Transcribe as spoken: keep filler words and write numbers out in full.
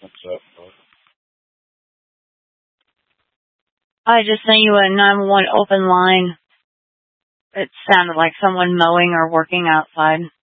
What's up, bud? I just sent you a nine one one open line. It sounded like someone mowing or working outside.